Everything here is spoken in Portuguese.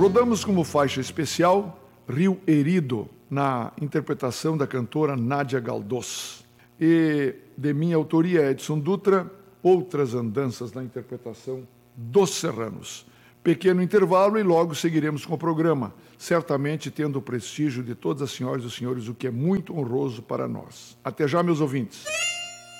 Rodamos como faixa especial Rio Herido, na interpretação da cantora Nádia Galdós. E de minha autoria, Edson Dutra, Outras Andanças, na interpretação dos Serranos. Pequeno intervalo e logo seguiremos com o programa, certamente tendo o prestígio de todas as senhoras e os senhores, o que é muito honroso para nós. Até já, meus ouvintes.